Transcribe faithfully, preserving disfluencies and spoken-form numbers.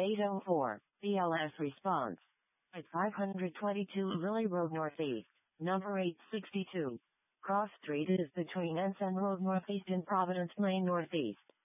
eight oh four, B L S response. At five twenty-two Lily Road Northeast, number eight sixty-two. Cross Street is between Ensign Road Northeast and Providence Lane Northeast.